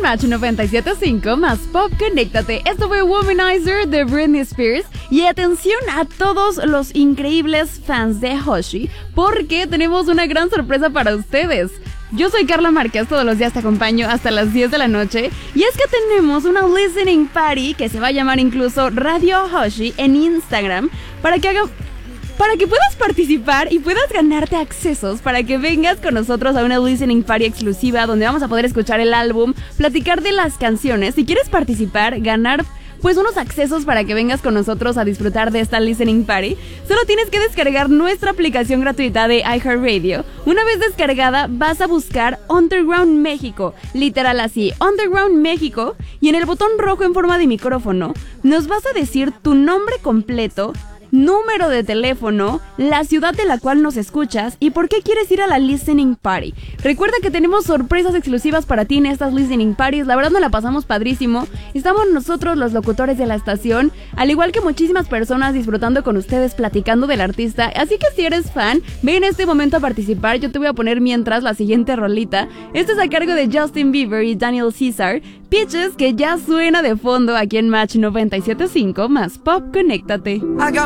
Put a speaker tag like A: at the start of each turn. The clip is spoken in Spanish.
A: Match 97.5 más Pop, conéctate. Esto fue Womanizer de Britney Spears. Y atención a todos los increíbles fans de Hoshi, porque tenemos una gran sorpresa para ustedes. Yo soy Carla Márquez, todos los días te acompaño hasta las 10 de la noche. Y es que tenemos una listening party que se va a llamar incluso Radio Hoshi en Instagram para que puedas participar y puedas ganarte accesos para que vengas con nosotros a una listening party exclusiva donde vamos a poder escuchar el álbum, platicar de las canciones. Si quieres participar, ganar pues unos accesos para que vengas con nosotros a disfrutar de esta listening party, solo tienes que descargar nuestra aplicación gratuita de iHeartRadio. Una vez descargada, vas a buscar Underground México, literal así, Underground México, y en el botón rojo en forma de micrófono, nos vas a decir tu nombre completo, número de teléfono, la ciudad de la cual nos escuchas y por qué quieres ir a la listening party. Recuerda que tenemos sorpresas exclusivas para ti en estas listening parties. La verdad nos la pasamos padrísimo. Estamos nosotros los locutores de la estación, al igual que muchísimas personas disfrutando con ustedes, platicando del artista. Así que si eres fan, ven en este momento a participar. Yo te voy a poner mientras la siguiente rolita. Esto es a cargo de Justin Bieber y Daniel Caesar, Peaches, que ya suena de fondo aquí en Match 97.5 más Pop, conéctate.